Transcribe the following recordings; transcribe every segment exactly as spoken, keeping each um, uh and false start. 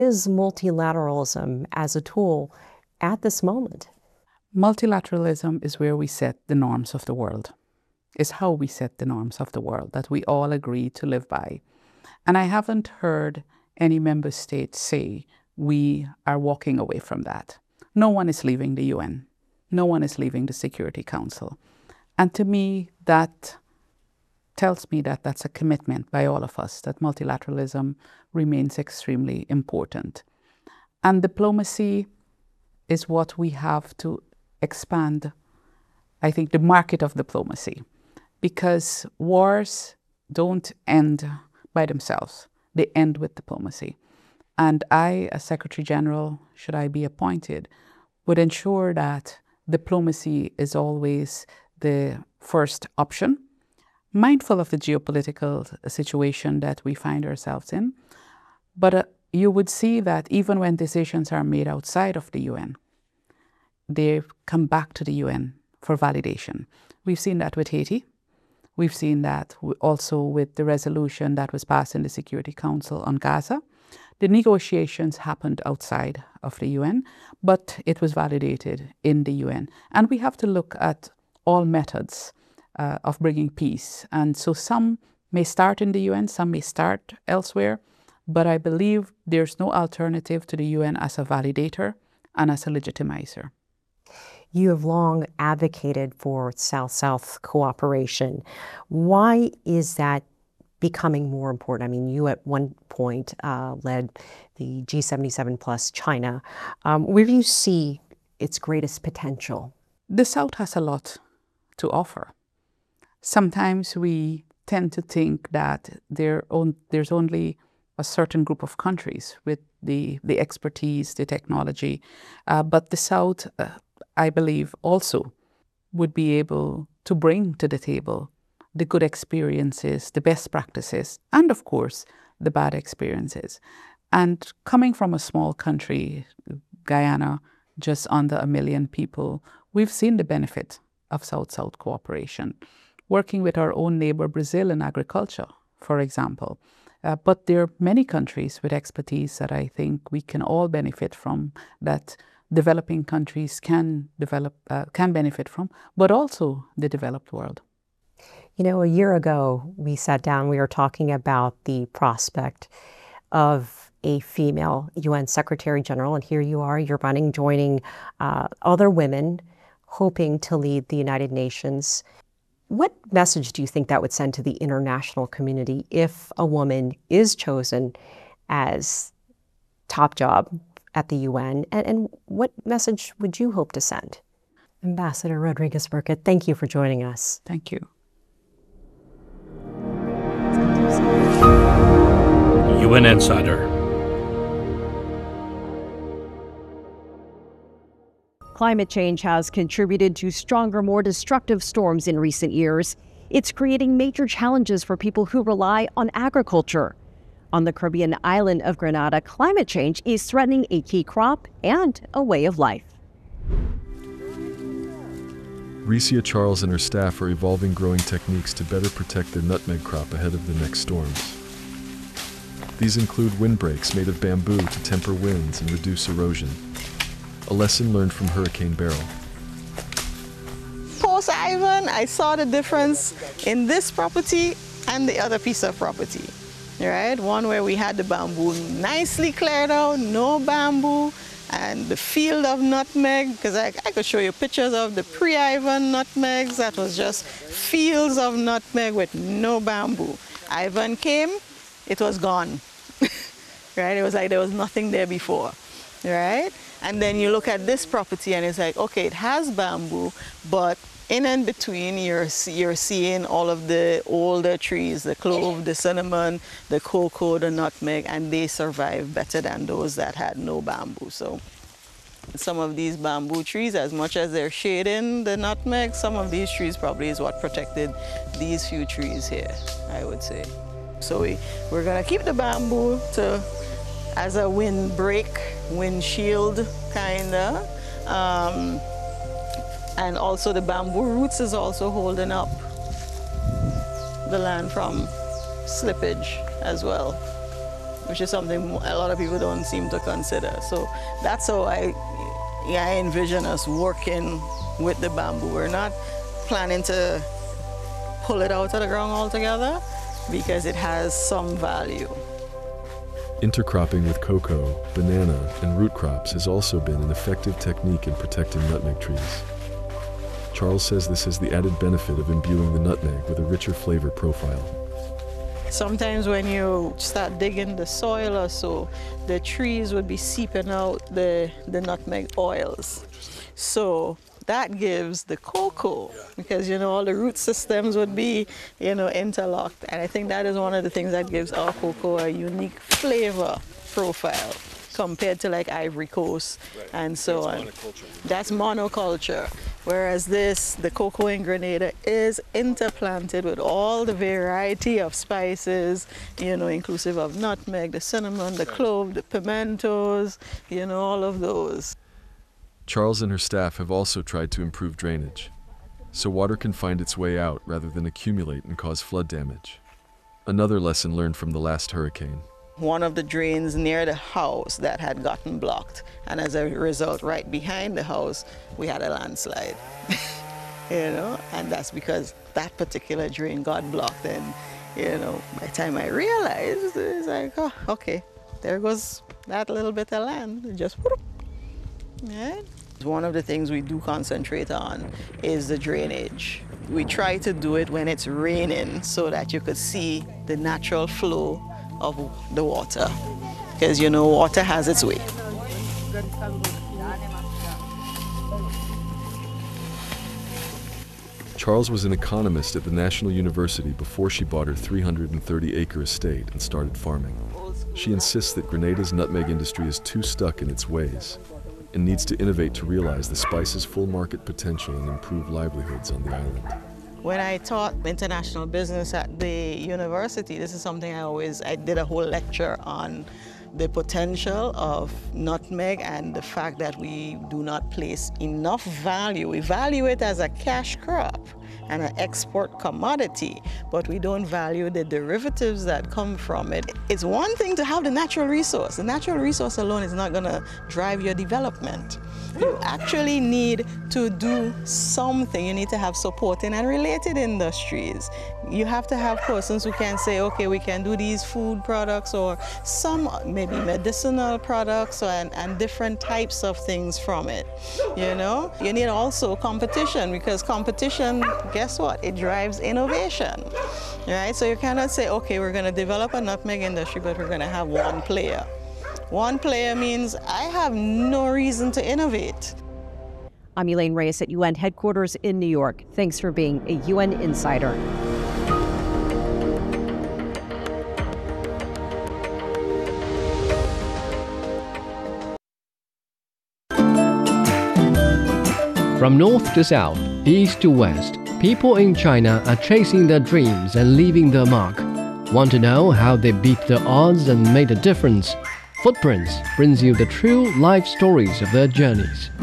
Is multilateralism as a tool at this moment? Multilateralism is where we set the norms of the world. It's how we set the norms of the world that we all agree to live by. And I haven't heard any member state say we are walking away from that. No one is leaving the U N. No one is leaving the Security Council. And to me, that tells me that that's a commitment by all of us, that multilateralism remains extremely important. And diplomacy is what we have to expand, I think, the market of diplomacy, because wars don't end by themselves. They end with diplomacy. And I, as Secretary General, should I be appointed, would ensure that diplomacy is always the first option, mindful of the geopolitical situation that we find ourselves in. But uh, you would see that even when decisions are made outside of the U N, they come back to the U N for validation. We've seen that with Haiti. We've seen that also with the resolution that was passed in the Security Council on Gaza. The negotiations happened outside of the U N, but it was validated in the U N. And we have to look at all methods uh, of bringing peace. And so some may start in the U N, some may start elsewhere, but I believe there's no alternative to the U N as a validator and as a legitimizer. You have long advocated for South-South cooperation. Why is that becoming more important? I mean, you at one point uh, led the G seventy-seven plus China. Um, where do you see its greatest potential? The South has a lot to offer. Sometimes we tend to think that there on, there's only a certain group of countries with the, the expertise, the technology, uh, but the South, uh, I believe, also would be able to bring to the table the good experiences, the best practices, and of course, the bad experiences. And coming from a small country, Guyana, just under a million people, we've seen the benefit of South-South cooperation. Working with our own neighbor Brazil in agriculture, for example. Uh, but there are many countries with expertise that I think we can all benefit from, that developing countries can develop, uh, can benefit from, but also the developed world. You know, a year ago, we sat down, we were talking about the prospect of a female U N Secretary General, and here you are, you're running, joining uh, other women, hoping to lead the United Nations. What message do you think that would send to the international community if a woman is chosen as top job at the U N? And, and what message would you hope to send? Ambassador Rodriguez-Burkett, thank you for joining us. Thank you. U N Insider. Climate change has contributed to stronger, more destructive storms in recent years. It's creating major challenges for people who rely on agriculture. On the Caribbean island of Grenada, climate change is threatening a key crop and a way of life. Recia Charles and her staff are evolving growing techniques to better protect their nutmeg crop ahead of the next storms. These include windbreaks made of bamboo to temper winds and reduce erosion. A lesson learned from Hurricane Beryl. Post Ivan, I saw the difference in this property and the other piece of property. Right? One where we had the bamboo nicely cleared out, no bamboo, and the field of nutmeg, because I, I could show you pictures of the pre-Ivan nutmegs. That was just fields of nutmeg with no bamboo. Ivan came, it was gone. Right? It was like there was nothing there before. Right? And then you look at this property and it's like, okay, it has bamboo, but in and between you're, you're seeing all of the older trees, the clove, the cinnamon, the cocoa, the nutmeg, and they survive better than those that had no bamboo. So some of these bamboo trees, as much as they're shading the nutmeg, some of these trees probably is what protected these few trees here, I would say. So we, we're gonna keep the bamboo to as a windbreak, windshield, kinda. Um, and also the bamboo roots is also holding up the land from slippage as well. which is something a lot of people don't seem to consider. So that's how I, I envision us working with the bamboo. We're not planning to pull it out of the ground altogether because it has some value. Intercropping with cocoa, banana, and root crops has also been an effective technique in protecting nutmeg trees. Charles says this has the added benefit of imbuing the nutmeg with a richer flavor profile. Sometimes when you start digging the soil or so, the trees would be seeping out the, the nutmeg oils. So that gives the cocoa, because, you know, all the root systems would be, you know, interlocked. And I think that is one of the things that gives our cocoa a unique flavor profile compared to like Ivory Coast and so on. That's monoculture. Whereas this, the cocoa in Grenada, is interplanted with all the variety of spices, you know, inclusive of nutmeg, the cinnamon, the clove, the pimentos, you know, all of those. Charles and her staff have also tried to improve drainage, so water can find its way out rather than accumulate and cause flood damage. Another lesson learned from the last hurricane. One of the drains near the house that had gotten blocked, and as a result, right behind the house, we had a landslide. You know, and that's because that particular drain got blocked. And, you know, by the time I realized, it's like, oh, okay, there goes that little bit of land. It just, whoop, yeah. One of the things we do concentrate on is the drainage. We try to do it when it's raining so that you could see the natural flow of the water, because, you know, water has its way. Charles was an economist at the National University before she bought her three hundred thirty acre estate and started farming. She insists that Grenada's nutmeg industry is too stuck in its ways and needs to innovate to realize the spice's full market potential and improve livelihoods on the island. When I taught international business at the university, this is something I always, I did a whole lecture on the potential of nutmeg and the fact that we do not place enough value. We value it as a cash crop and an export commodity, but we don't value the derivatives that come from it. It's one thing to have the natural resource. The natural resource alone is not going to drive your development. You actually need to do something. You need to have supporting and related industries. You have to have persons who can say, okay, we can do these food products or some maybe medicinal products and, and different types of things from it. You know, you need also competition, because competition, guess what? It drives innovation, right? So you cannot say, okay, we're going to develop a nutmeg industry, but we're going to have one player. One player means I have no reason to innovate. I'm Elaine Reyes at U N headquarters in New York. Thanks for being a U N Insider. From north to south, east to west, people in China are chasing their dreams and leaving their mark. Want to know how they beat the odds and made a difference? Footprints brings you the true life stories of their journeys.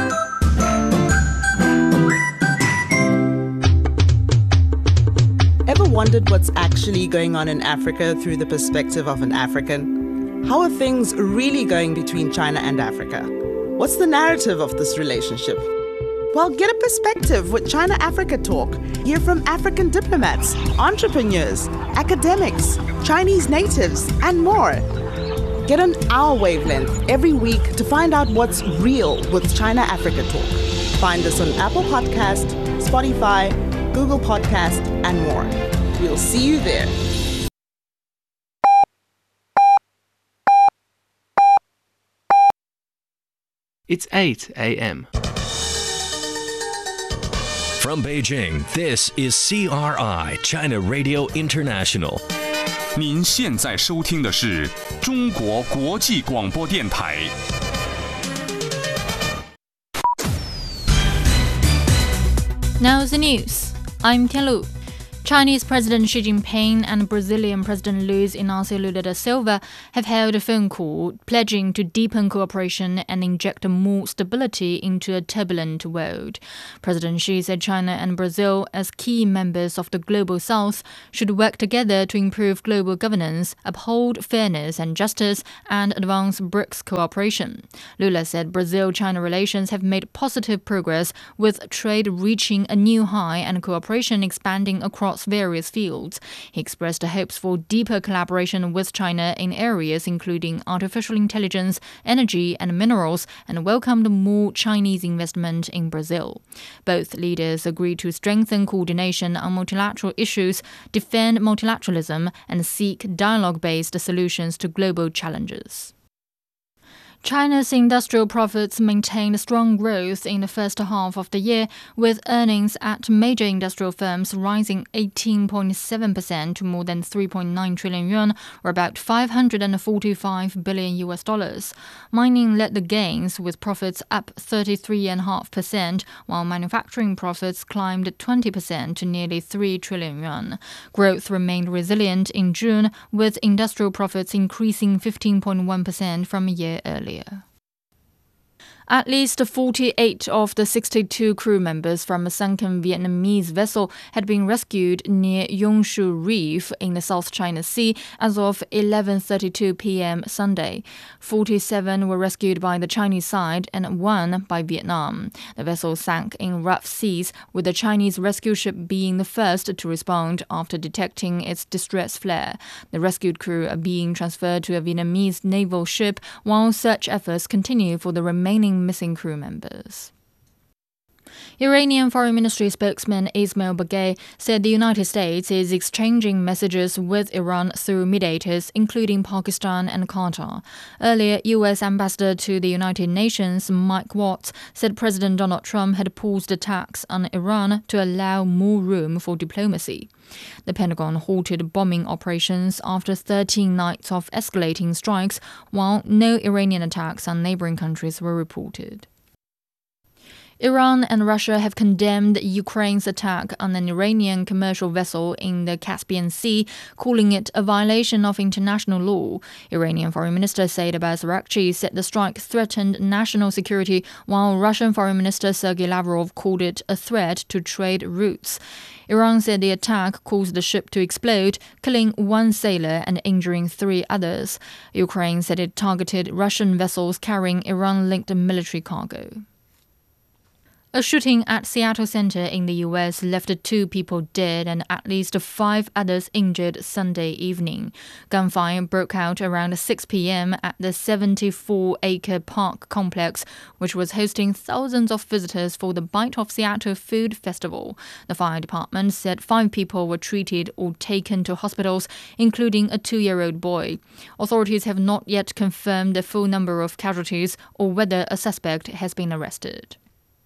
Ever wondered what's actually going on in Africa through the perspective of an African? How are things really going between China and Africa? What's the narrative of this relationship? Well, get a perspective with China-Africa Talk. Hear from African diplomats, entrepreneurs, academics, Chinese natives, and more. Get on our wavelength every week to find out what's real with China-Africa Talk. Find us on Apple Podcast, Spotify, Google Podcast, and more. We'll see you there. It's eight a m From Beijing, this is C R I, China Radio International. 您现在收听的是中国国际广播电台。 Now the news. I'm Tianlu. Chinese President Xi Jinping and Brazilian President Luiz Inácio Lula da Silva have held a phone call pledging to deepen cooperation and inject more stability into a turbulent world. President Xi said China and Brazil, as key members of the Global South, should work together to improve global governance, uphold fairness and justice, and advance BRICS cooperation. Lula said Brazil-China relations have made positive progress, with trade reaching a new high and cooperation expanding across various fields. He expressed hopes for deeper collaboration with China in areas including artificial intelligence, energy and minerals, and welcomed more Chinese investment in Brazil. Both leaders agreed to strengthen coordination on multilateral issues, defend multilateralism, and seek dialogue-based solutions to global challenges. China's industrial profits maintained strong growth in the first half of the year, with earnings at major industrial firms rising eighteen point seven percent to more than three point nine trillion yuan, or about five hundred forty-five billion U S dollars. Mining led the gains, with profits up thirty-three point five percent, while manufacturing profits climbed twenty percent to nearly three trillion yuan. Growth remained resilient in June, with industrial profits increasing fifteen point one percent from a year earlier. At least forty-eight of the sixty-two crew members from a sunken Vietnamese vessel had been rescued near Yongshu Reef in the South China Sea as of eleven thirty-two p m Sunday. forty-seven were rescued by the Chinese side and one by Vietnam. The vessel sank in rough seas, with the Chinese rescue ship being the first to respond after detecting its distress flare. The rescued crew are being transferred to a Vietnamese naval ship, while search efforts continue for the remaining missing crew members. Iranian Foreign Ministry spokesman Ismail Baghaei said the United States is exchanging messages with Iran through mediators, including Pakistan and Qatar. Earlier, U S Ambassador to the United Nations Mike Watts said President Donald Trump had paused attacks on Iran to allow more room for diplomacy. The Pentagon halted bombing operations after thirteen nights of escalating strikes, while no Iranian attacks on neighboring countries were reported. Iran and Russia have condemned Ukraine's attack on an Iranian commercial vessel in the Caspian Sea, calling it a violation of international law. Iranian Foreign Minister Said Abbas Araghchi said the strike threatened national security, while Russian Foreign Minister Sergei Lavrov called it a threat to trade routes. Iran said the attack caused the ship to explode, killing one sailor and injuring three others. Ukraine said it targeted Russian vessels carrying Iran-linked military cargo. A shooting at Seattle Center in the U S left two people dead and at least five others injured Sunday evening. Gunfire broke out around six p m at the seventy-four acre park complex, which was hosting thousands of visitors for the Bite of Seattle Food Festival. The fire department said five people were treated or taken to hospitals, including a two-year-old boy. Authorities have not yet confirmed the full number of casualties or whether a suspect has been arrested.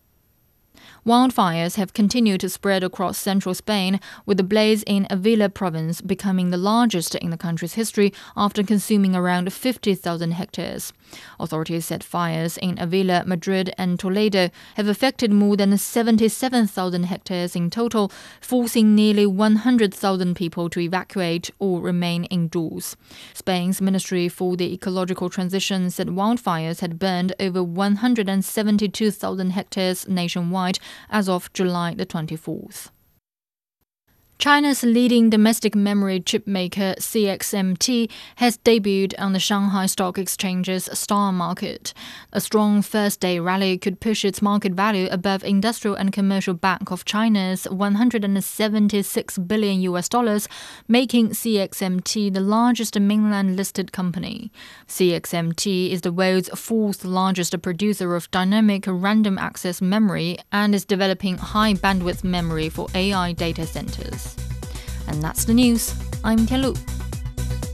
Wildfires have continued to spread across central Spain, with the blaze in Avila province becoming the largest in the country's history after consuming around fifty thousand hectares. Authorities said fires in Avila, Madrid and Toledo have affected more than seventy-seven thousand hectares in total, forcing nearly one hundred thousand people to evacuate or remain indoors. Spain's Ministry for the Ecological Transition said wildfires had burned over one hundred seventy-two thousand hectares nationwide as of July the twenty-fourth. China's leading domestic memory chip maker C X M T has debuted on the Shanghai Stock Exchange's Star Market. A strong first-day rally could push its market value above Industrial and Commercial Bank of China's one hundred seventy-six billion U S dollars, making C X M T the largest mainland-listed company. C X M T is the world's fourth largest producer of dynamic random access memory and is developing high-bandwidth memory for A I data centers. And that's the news. I'm Tian Lu.